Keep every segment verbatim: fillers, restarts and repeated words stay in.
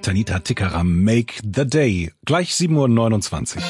Tanita Tikaram, Make the Day. Gleich sieben Uhr neunundzwanzig.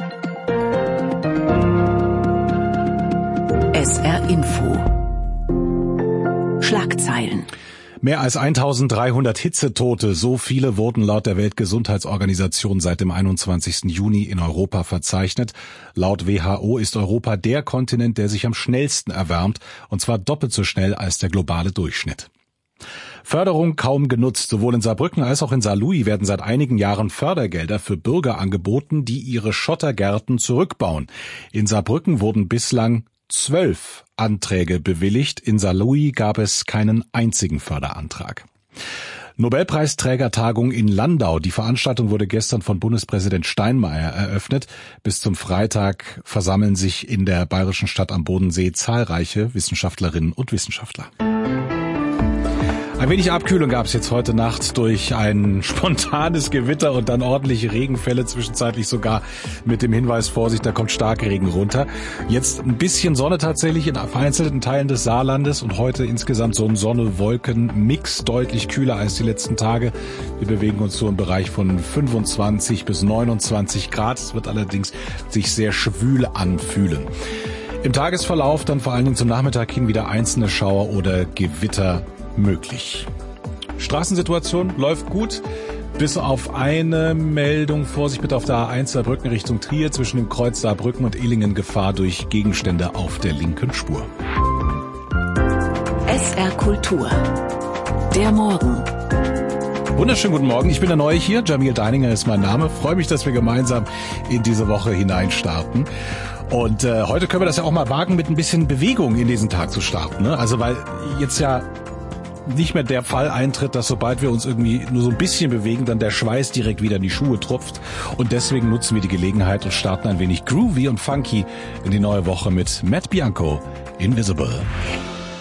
S R Info. Schlagzeilen. Mehr als eintausenddreihundert Hitzetote, so viele wurden laut der Weltgesundheitsorganisation seit dem einundzwanzigsten Juni in Europa verzeichnet. Laut W H O ist Europa der Kontinent, der sich am schnellsten erwärmt, und zwar doppelt so schnell als der globale Durchschnitt. Förderung kaum genutzt. Sowohl in Saarbrücken als auch in Saarlouis werden seit einigen Jahren Fördergelder für Bürger angeboten, die ihre Schottergärten zurückbauen. In Saarbrücken wurden bislang zwölf Anträge bewilligt. In Saarlouis gab es keinen einzigen Förderantrag. Nobelpreisträgertagung in Landau. Die Veranstaltung wurde gestern von Bundespräsident Steinmeier eröffnet. Bis zum Freitag versammeln sich in der bayerischen Stadt am Bodensee zahlreiche Wissenschaftlerinnen und Wissenschaftler. Ein wenig Abkühlung gab es jetzt heute Nacht durch ein spontanes Gewitter und dann ordentliche Regenfälle, zwischenzeitlich sogar mit dem Hinweis, Vorsicht, da kommt Starkregen runter. Jetzt ein bisschen Sonne tatsächlich in vereinzelten Teilen des Saarlandes und heute insgesamt so ein Sonne-Wolken-Mix, deutlich kühler als die letzten Tage. Wir bewegen uns so im Bereich von fünfundzwanzig bis neunundzwanzig Grad. Es wird allerdings sich sehr schwül anfühlen. Im Tagesverlauf dann vor allen Dingen zum Nachmittag hin wieder einzelne Schauer oder Gewitter möglich. Straßensituation läuft gut, bis auf eine Meldung. Vorsicht bitte auf der A eins Saarbrücken Richtung Trier zwischen dem Kreuz Saarbrücken und Illingen, Gefahr durch Gegenstände auf der linken Spur. S R Kultur. Der Morgen. Wunderschönen guten Morgen, ich bin der Neue hier, Jamil Deininger ist mein Name. Freue mich, dass wir gemeinsam in diese Woche hineinstarten. Und äh, heute können wir das ja auch mal wagen, mit ein bisschen Bewegung in diesen Tag zu starten. Ne? Also weil jetzt ja nicht mehr der Fall eintritt, dass sobald wir uns irgendwie nur so ein bisschen bewegen, dann der Schweiß direkt wieder in die Schuhe tropft. Und deswegen nutzen wir die Gelegenheit und starten ein wenig groovy und funky in die neue Woche mit Matt Bianco, Invisible.